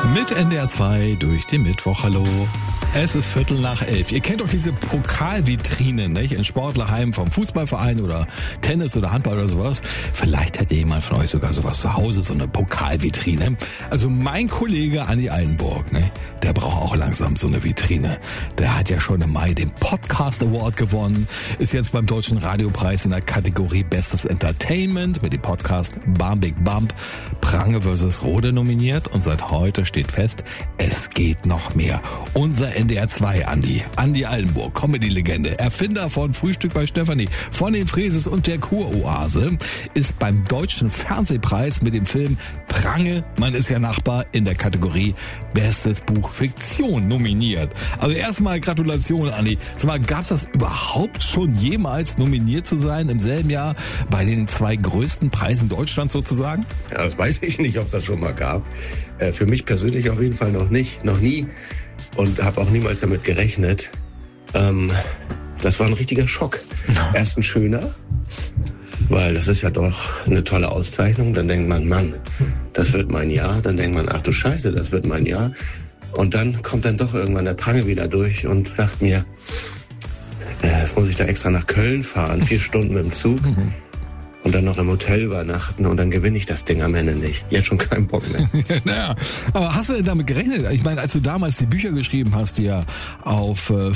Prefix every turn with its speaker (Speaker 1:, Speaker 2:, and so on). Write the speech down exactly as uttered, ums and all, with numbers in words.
Speaker 1: Mit N D R zwei durch den Mittwoch. Hallo. Es ist Viertel nach elf. Ihr kennt doch diese Pokalvitrinen, nicht? In Sportlerheimen vom Fußballverein oder Tennis oder Handball oder sowas. Vielleicht hätte jemand von euch sogar sowas zu Hause, so eine Pokalvitrine. Also mein Kollege Andi Altenburg, ne? Der braucht auch langsam so eine Vitrine. Der hat ja schon im Mai den Podcast Award gewonnen, ist jetzt beim Deutschen Radiopreis in der Kategorie Bestes Entertainment mit dem Podcast Bam Big Bump Prange versus. Rode nominiert und seit heute steht fest, es geht noch mehr. Unser N D R zwei Andi, Andi Altenburg, Comedy-Legende, Erfinder von Frühstück bei Stefanie, von den Fräses und der Kuroase, ist beim Deutschen Fernsehpreis mit dem Film Prange, man ist ja Nachbar, in der Kategorie Bestes Buch Fiktion nominiert. Also erstmal Gratulation, Andi. Sag mal, gab's das überhaupt schon jemals nominiert zu sein im selben Jahr bei den zwei größten Preisen Deutschlands sozusagen?
Speaker 2: Ja, das weiß ich nicht, ob es das schon mal gab. Äh, für mich persönlich auf jeden Fall noch nicht, noch nie und habe auch niemals damit gerechnet. Ähm, das war ein richtiger Schock. Erst ein schöner, weil das ist ja doch eine tolle Auszeichnung. Dann denkt man, Mann, das wird mein Jahr. Dann denkt man, ach du Scheiße, das wird mein Jahr. Und dann kommt dann doch irgendwann der Prange wieder durch und sagt mir, äh, jetzt muss ich da extra nach Köln fahren, vier Stunden mit dem Zug. Und dann noch im Hotel übernachten und dann gewinne ich das Ding am Ende nicht. Jetzt schon keinen Bock mehr.
Speaker 1: Naja, aber hast du denn damit gerechnet? Ich meine, als du damals die Bücher geschrieben hast, die ja auf äh,